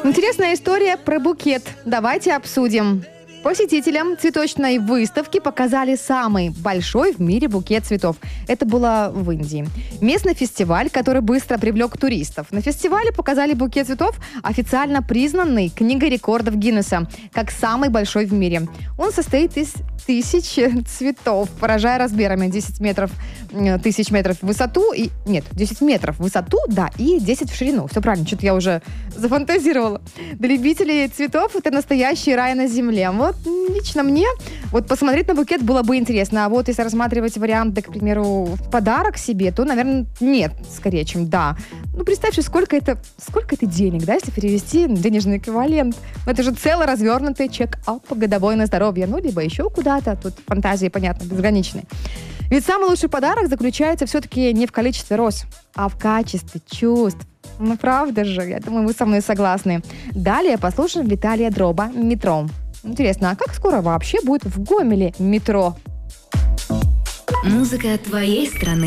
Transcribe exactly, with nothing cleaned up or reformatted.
Интересная история про букет. Давайте обсудим. Посетителям цветочной выставки показали самый большой в мире букет цветов. Это было в Индии. Местный фестиваль, который быстро привлек туристов. На фестивале показали букет цветов, официально признанный Книгой рекордов Гиннесса, как самый большой в мире. Он состоит из тысяч цветов, поражая размерами десять метров, тысяч метров в высоту. И, нет, десять метров в высоту, да, и десять в ширину. Все правильно, что-то я уже зафантазировала. Для любителей цветов это настоящий рай на земле. Вот лично мне вот посмотреть на букет было бы интересно. А вот если рассматривать варианты, к примеру, в подарок себе, то, наверное, нет, скорее, чем да. Ну, представьте, сколько это, сколько это денег, да, если перевести денежный эквивалент. Это же целый развернутый чек-ап годовой на здоровье, ну, либо еще куда-то. Тут фантазии, понятно, безграничные. Ведь самый лучший подарок заключается все-таки не в количестве роз, а в качестве чувств. Ну, правда же, я думаю, вы со мной согласны. Далее послушаем Виталия Дроба «Метро». Интересно, а как скоро вообще будет в Гомеле метро? Музыка твоей страны.